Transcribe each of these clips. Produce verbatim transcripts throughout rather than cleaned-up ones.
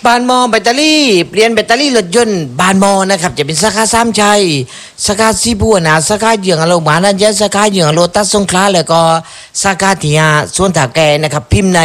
บ้านมอแบตเตอรี่เปลี่ยนแบตเตอรี่รถยนต์บ้านมอนะครับจะเป็นสาขาสามชัยสาขาสีบัวนะสาขาเหยืองอโลมานันยะสาขาเหยืองอโลตัสสงขลาแล้วก็สาขาที่ห้าสวนถาแกนะครับพิมพ์ใน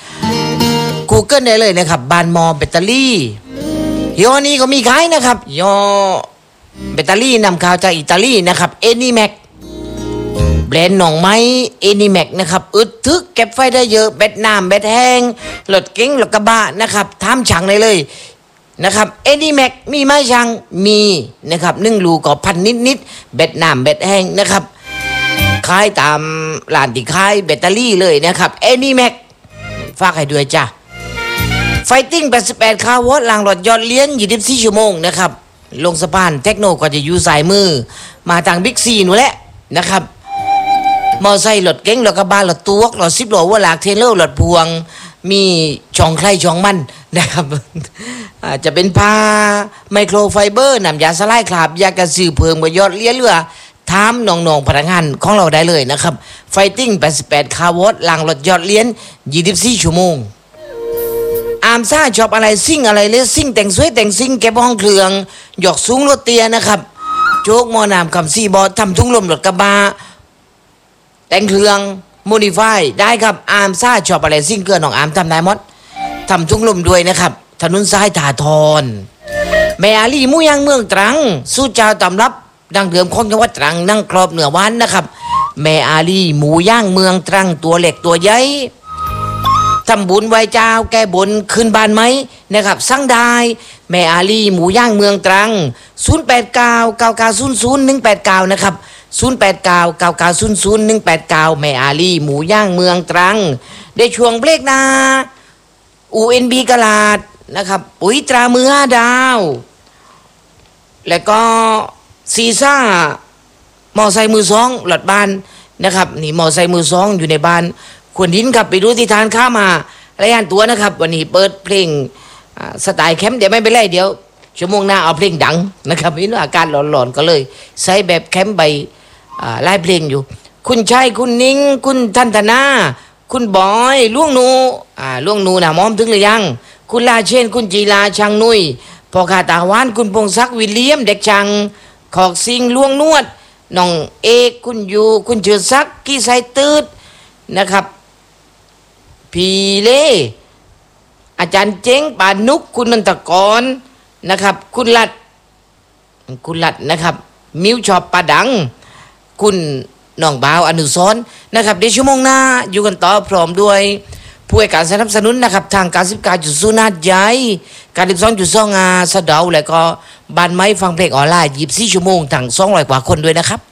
Google ได้เลยนะครับบ้านมอแบตเตอรี่ยี่ห้อนี้ก็มีขายนะครับยี่ห้อแบตเตอรี่นำเข้าจากอิตาลีนะครับเอนิแม็กแบรนด์หนองไม้เอนิแม็กนะครับอึดทึกเก็บไฟได้เยอะแบตน้ำแบตแห้งรถเก๋งรถกระบะนะครับทำช่างได้เลยนะครับเอนิแม็กมีไหมช่างมีนะครับหนึ่งลูกก็พันนิดนิดแบตน้ำแบตแห้งนะครับขายตามร้านที่ขายแบตเตอรี่เลยนะครับเอนิแม็กฝากให้ด้วยจ้ะไฟติ้งแปดสิบแปดคาร์วอตหลังรถยอดเลี้ยนยี่สิบสี่ชั่วโมงนะครับลงสะพานเทคโนก็จะอยู่สายมือมาทางบิ๊กซีนู่นแหละนะครับมอไซค์รถเก๋งรถกระบะรถตู้รถสิบล้อวัวหลากเทรลเลอร์รถพวงมีช่องใครช่องมันนะครับอาจจะเป็นผ้าไมโครไฟเบอร์น้ำยาสลายคราบยากระสือเพิงบยอดเลี้ยเรือถามน้องๆพนักงานของเราได้เลยนะครับไฟติ้งแปดสิบแปดคาร์วอตหลังรถยอดเลี้ยนยี่สิบสี่ชั่วโมงอามซ่าชอบอะไรซิ่งอะไรเลยซิ่งแต่งสวยแต่งซิ่งเก็บห้องเครื่องหยอกสูงรถเตียนะครับโจ๊กมอนามคำซีบอทำทุ่งลมรถกระบะแต่งเครื่องโมดิฟายได้ครับอาร์มซ่าชอบอะไรซิ่งเกอร์น้องอาร์มทำได้หมดทำทุ่งลมด้วยนะครับถนนซ้ายถาทรแม่อาลีมูยังเมืองตรังสู้เจ้าตำรับดังเดิมของจังหวัดตรังนั่งครอบเหนือวันนะครับแม่อาลีหมูย่างเมืองตรังตัวเล็กตัวใหญ่ทำบุญไหว้เจ้าแก้บนขึ้นบ้านไหมนะครับสั่งได้แม่อาลีหมูย่างเมืองตรังศูนย์ แปด เก้า เก้า เก้า ศูนย์ ศูนย์ หนึ่ง แปด เก้านะครับศูนย์ แปด เก้า เก้า เก้า ศูนย์ ศูนย์ หนึ่ง แปด เก้าแม่อาลีหมูย่างเมืองตรังได้ช่วงเบรกนา อู เอ็น บี กลาดนะครับปุ๋ยตรามือห้าดาวแล้วก็ซีซ่ามอไซค์มือสองหลอดบ้านนะครับนี่มอไซค์มือสองอยู่ในบ้านควรดินครับไปดูที่ทานข้ามาระยะตัวนะครับวันนี้เปิดเพลงสไตล์แคมป์เดี๋ยวไม่เป็นไรเดี๋ยวชั่วโมงหน้าเอาเพลงดังนะครับนี่อาการหลอนๆก็เลยใช้แบบแคมป์ใบไล่เพลงอยู่คุณชัยคุณนิ้งคุณทันธนาคุณบอยล่วงนูอ่าล่วงนูนะมอมถึงหรือยังคุณลาเชนคุณจีลาช่างนุยพอขาตาวานคุณพงศักดิ์วิลเลียมเด็กช่างขอกซิงล่วงนวดน้องเอกคุณยูคุณเจือซักกี้ไซตืดนะครับพีเล่อาจารย์เจ้งปานุกคุณนันตกรนะครับคุณลัดคุณลัดนะครับมิวชอบปาดังคุณน้องบ่าวอนุสรนะครับในชั่วโมงหน้าอยู่กันต่อพร้อมด้วยผู้ให้การสนับสนุนนะครับทางการสิบการจุดศูนย์นาดใหญ่การสิบสองจุดสองอาสะเดาและก็บ้านไม้ฟังเพลงออนไลน์ยี่สิบสี่ชั่วโมงทั้งสองร้อยกว่าคนด้วยนะครับ